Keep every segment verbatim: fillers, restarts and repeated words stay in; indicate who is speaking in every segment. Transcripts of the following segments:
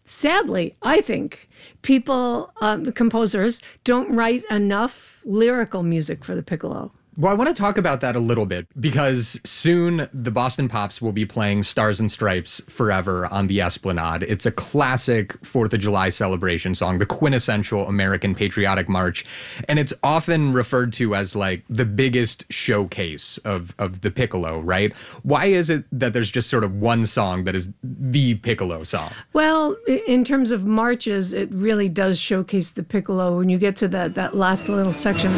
Speaker 1: sadly, I think people, uh, the composers, don't write enough lyrical music for the piccolo.
Speaker 2: Well, I want to talk about that a little bit because soon the Boston Pops will be playing Stars and Stripes Forever on the Esplanade. It's a classic fourth of July celebration song, the quintessential American patriotic march. And it's often referred to as like the biggest showcase of, of the piccolo, right? Why is it that there's just sort of one song that is the piccolo song?
Speaker 1: Well, in terms of marches, it really does showcase the piccolo when you get to that, that last little section.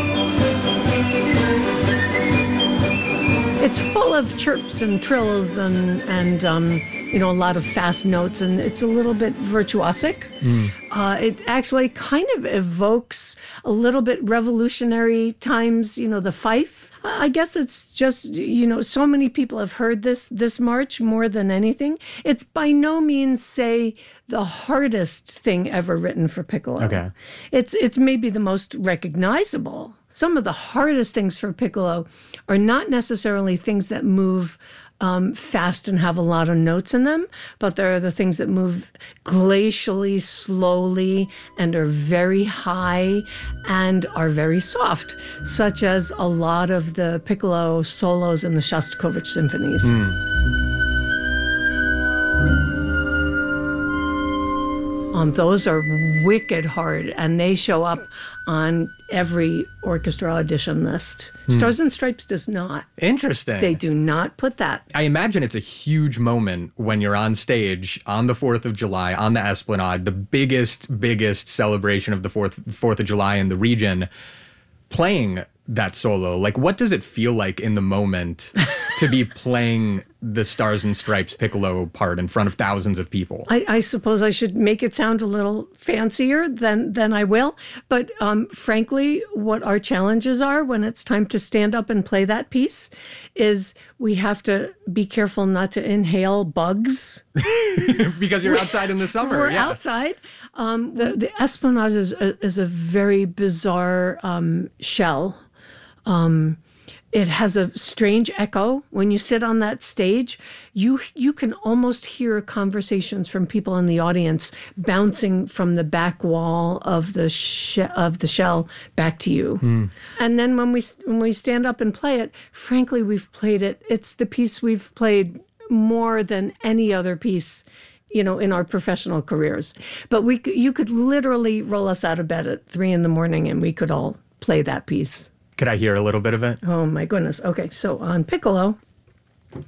Speaker 1: It's full of chirps and trills and, and um, you know, a lot of fast notes, and it's a little bit virtuosic. Mm. Uh, it actually kind of evokes a little bit revolutionary times, you know, the fife. I guess it's just, you know, so many people have heard this this march more than anything. It's by no means, say, the hardest thing ever written for piccolo.
Speaker 2: Okay.
Speaker 1: It's it's maybe the most recognizable. Some of the hardest things for piccolo are not necessarily things that move um, fast and have a lot of notes in them, but they're the things that move glacially, slowly, and are very high and are very soft, such as a lot of the piccolo solos in the Shostakovich symphonies. Mm. Um, those are wicked hard, and they show up on every orchestra audition list. Hmm. Stars and Stripes does not.
Speaker 2: Interesting.
Speaker 1: They do not put that.
Speaker 2: I imagine it's a huge moment when you're on stage on the fourth of July on the Esplanade, the biggest, biggest celebration of the fourth, fourth of July in the region, playing that solo. Like, what does it feel like in the moment to be playing the Stars and Stripes piccolo part in front of thousands of people?
Speaker 1: I, I suppose I should make it sound a little fancier than, than I will. But um, frankly, what our challenges are when it's time to stand up and play that piece is we have to be careful not to inhale bugs.
Speaker 2: Because you're outside in the summer.
Speaker 1: We're
Speaker 2: yeah.
Speaker 1: outside. Um, the, the Esplanade is a, is a very bizarre um, shell. Um, it has a strange echo. When you sit on that stage, you you can almost hear conversations from people in the audience bouncing from the back wall of the she- of the shell back to you. Mm. And then when we when we stand up and play it, frankly, we've played it. It's the piece we've played more than any other piece, you know, in our professional careers. But we you could literally roll us out of bed at three in the morning and we could all play that piece.
Speaker 2: Could I hear a little bit of it?
Speaker 1: Oh, my goodness. Okay, so on piccolo.